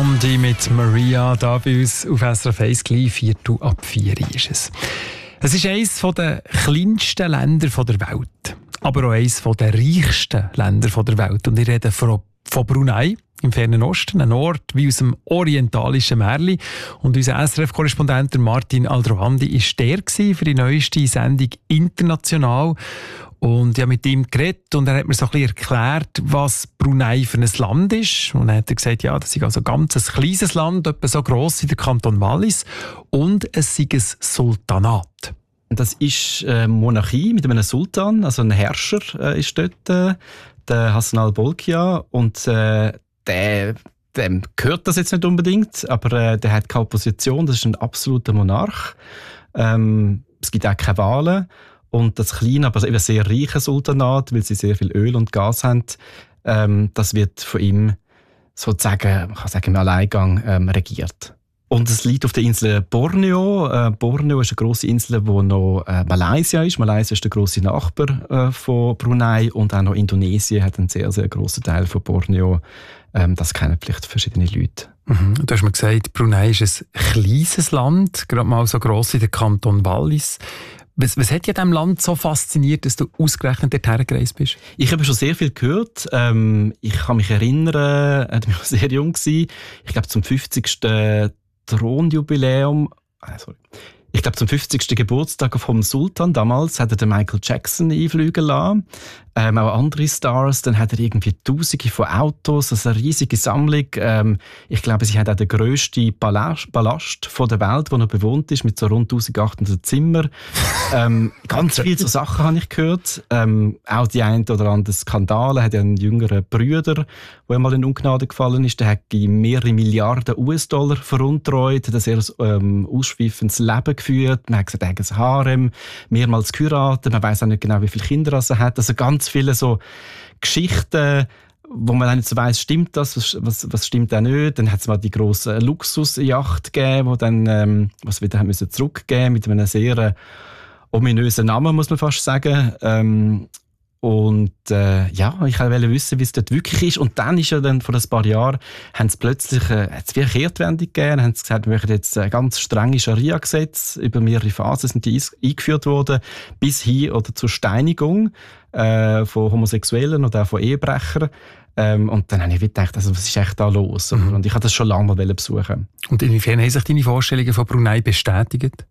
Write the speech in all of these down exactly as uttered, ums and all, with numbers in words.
Blondie mit Maria da bei uns auf S R F eins, gleich Viertel ab vier ist es. Es ist eines der kleinsten Länder der Welt, aber auch eines der reichsten Länder der Welt. Und ich rede von, von Brunei im fernen Osten, ein Ort wie aus dem orientalischen Märchen. Und unser S R F-Korrespondent Martin Aldrovandi war der für die neueste Sendung «International». Und ich habe mit ihm geredet und er hat mir so ein bisschen erklärt, was Brunei für ein Land ist. Und er hat gesagt, ja, das ist also ein ganz kleines Land, etwa so gross wie der Kanton Wallis. Und es ist ein Sultanat. Das ist eine Monarchie mit einem Sultan, also ein Herrscher äh, ist dort, äh, der Hassan al-Bolkiah. Und äh, der, dem gehört das jetzt nicht unbedingt, aber äh, der hat keine Opposition, das ist ein absoluter Monarch. Ähm, es gibt auch keine Wahlen. Und das kleine, aber eben sehr reiche Sultanat, weil sie sehr viel Öl und Gas haben, ähm, das wird von ihm sozusagen, man kann sagen, im Alleingang ähm, regiert. Und es liegt auf der Insel Borneo. Äh, Borneo ist eine grosse Insel, wo noch äh, Malaysia ist. Malaysia ist der grosse Nachbar äh, von Brunei und auch noch Indonesien hat einen sehr, sehr grossen Teil von Borneo. Ähm, das kennen vielleicht verschiedene Leute. Mhm. Du hast mir gesagt, Brunei ist ein kleines Land, gerade mal so gross wie der Kanton Wallis. Was, was hat dich an diesem Land so fasziniert, dass du ausgerechnet dorthin gereist bist? Ich habe schon sehr viel gehört. Ähm, ich kann mich erinnern, äh, ich war sehr jung gewesen. Ich glaube zum fünfzigsten Thronjubiläum, ah, sorry. Ich glaube zum fünfzigsten Geburtstag vom Sultan damals hat er den Michael Jackson einfliegen lassen. Ähm, auch andere Stars. Dann hat er irgendwie Tausende von Autos, also eine riesige Sammlung. Ähm, ich glaube, sie hat auch den grössten Palast, Palast von der Welt, der noch bewohnt ist, mit so rund eintausendachthundert Zimmern. ähm, ganz viele so Sachen habe ich gehört. Ähm, auch die ein oder anderen Skandale. Er hat ja einen jüngeren Bruder, der mal in Ungnade gefallen ist. Der hat mehrere Milliarden U S-Dollar veruntreut, hat ein sehr ähm, ausschweifendes Leben geführt. Man hat gesagt, er hat ein Harem, mehrmals geheiratet. Man weiss auch nicht genau, wie viele Kinder er hat. Also ganz viele so Geschichten, wo man auch nicht so weiss, stimmt das, was, was, was stimmt auch nicht. Dann hat es mal die grosse Luxusjacht gegeben, wo dann, ähm, was wieder haben müssen zurückgeben mit einem sehr äh, ominösen Namen, muss man fast sagen. Ähm, Und äh, ja, ich wollte wissen, wie es dort wirklich ist. Und dann ist ja dann vor ein paar Jahren, haben sie plötzlich äh, hat's wie eine Kehrtwendung gegeben, haben sie gesagt, wir machen jetzt äh, ganz strenge Scharia-Gesetze, über mehrere Phasen sind die eingeführt worden, bis hin oder zur Steinigung äh, von Homosexuellen oder auch von Ehebrechern. Ähm, und dann habe ich gedacht, also, was ist echt da los? Mhm. Und ich wollte das schon lange mal besuchen. Und inwiefern haben sich deine Vorstellungen von Brunei bestätigt?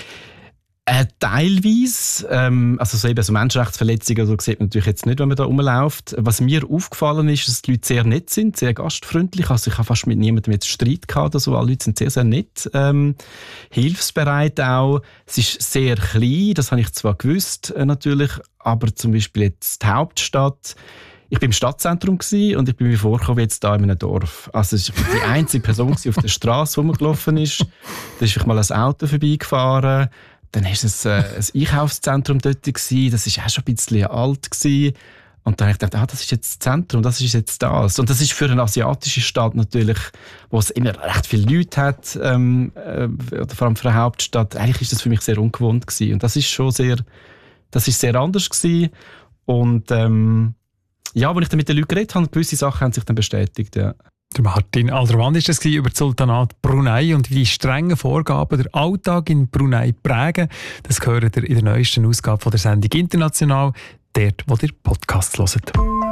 Äh, teilweise, ähm, also so eben so Menschenrechtsverletzungen so sieht man natürlich jetzt nicht, wenn man da rumläuft. Was mir aufgefallen ist, dass die Leute sehr nett sind, sehr gastfreundlich. Also ich habe fast mit niemandem jetzt Streit gehabt oder so. Alle Leute sind sehr, sehr nett, ähm, hilfsbereit auch. Es ist sehr klein, das habe ich zwar gewusst äh, natürlich, aber zum Beispiel jetzt die Hauptstadt. Ich war im Stadtzentrum und ich bin mir vorgekommen wie jetzt da in einem Dorf. Also ich war die einzige Person auf der Straße, die rumgelaufen ist. Da ist mal ein Auto vorbeigefahren. Dann war es äh, ein Einkaufszentrum dort gewesen. Das war auch schon ein bisschen alt gewesen. Und dann habe ich gedacht, ah, das ist jetzt das Zentrum, das ist jetzt das. Und das ist für eine asiatische Stadt natürlich, wo es immer recht viele Leute hat, ähm, äh, vor allem für eine Hauptstadt. Eigentlich ist das für mich sehr ungewohnt gewesen. Und das ist schon sehr, das ist sehr anders gewesen. Und ähm, ja, als ich dann mit den Leuten geredet habe, gewisse Sachen haben sich dann bestätigt, ja. Der Martin Aldrovandi war das über das Sultanat Brunei und wie die strengen Vorgaben den Alltag in Brunei prägen. Das gehört ihr in der neuesten Ausgabe von der Sendung «International», dort, wo ihr Podcasts hört.